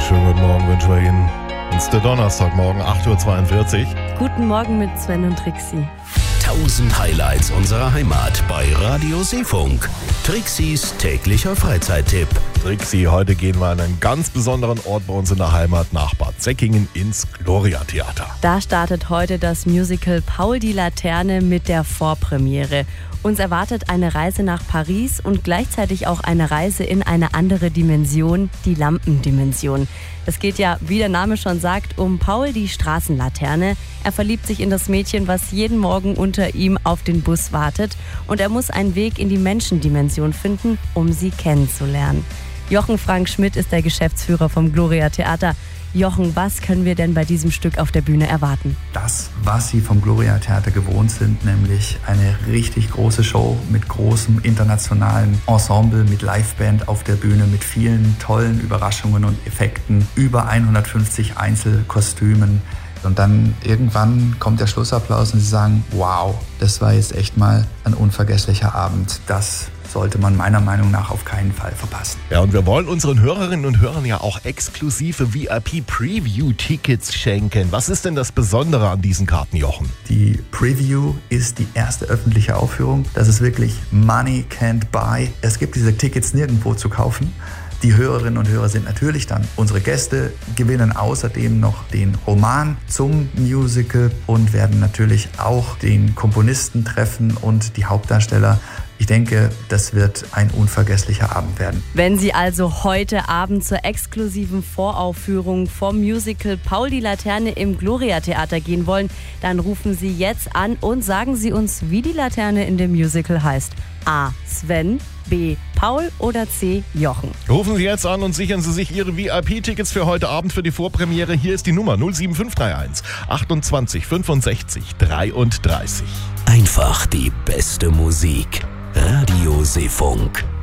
Schönen guten Morgen wünschen wir Ihnen. Es ist der Donnerstagmorgen, 8.42 Uhr. Guten Morgen mit Sven und Trixie. 1000 Highlights unserer Heimat bei Radio Seefunk. Trixis täglicher Freizeittipp. Trixie, heute gehen wir an einen ganz besonderen Ort bei uns in der Heimat nach Bad Säckingen ins Gloria-Theater. Da startet heute das Musical Paul die Laterne mit der Vorpremiere. Uns erwartet eine Reise nach Paris und gleichzeitig auch eine Reise in eine andere Dimension, die Lampendimension. Es geht ja, wie der Name schon sagt, um Paul die Straßenlaterne. Er verliebt sich in das Mädchen, was jeden Morgen unter ihm auf den Bus wartet. Und er muss einen Weg in die Menschendimension finden, um sie kennenzulernen. Jochen Frank Schmidt ist der Geschäftsführer vom Gloria Theater. Jochen, was können wir denn bei diesem Stück auf der Bühne erwarten? Das, was Sie vom Gloria Theater gewohnt sind, nämlich eine richtig große Show mit großem internationalen Ensemble, mit Liveband auf der Bühne, mit vielen tollen Überraschungen und Effekten, über 150 Einzelkostümen. Und dann irgendwann kommt der Schlussapplaus und Sie sagen, wow, das war jetzt echt mal ein unvergesslicher Abend. Das sollte man meiner Meinung nach auf keinen Fall verpassen. Ja, und wir wollen unseren Hörerinnen und Hörern ja auch exklusive VIP-Preview-Tickets schenken. Was ist denn das Besondere an diesen Karten, Jochen? Die Preview ist die erste öffentliche Aufführung. Das ist wirklich Money Can't Buy. Es gibt diese Tickets nirgendwo zu kaufen. Die Hörerinnen und Hörer sind natürlich dann unsere Gäste, gewinnen außerdem noch den Roman zum Musical und werden natürlich auch den Komponisten treffen und die Hauptdarsteller. Ich denke, das wird ein unvergesslicher Abend werden. Wenn Sie also heute Abend zur exklusiven Voraufführung vom Musical Paul die Laterne im Gloria Theater gehen wollen, dann rufen Sie jetzt an und sagen Sie uns, wie die Laterne in dem Musical heißt. A. Sven, B. Paul oder C. Jochen. Rufen Sie jetzt an und sichern Sie sich Ihre VIP-Tickets für heute Abend für die Vorpremiere. Hier ist die Nummer 07531 28 65 33. Einfach die beste Musik. Radio Seefunk.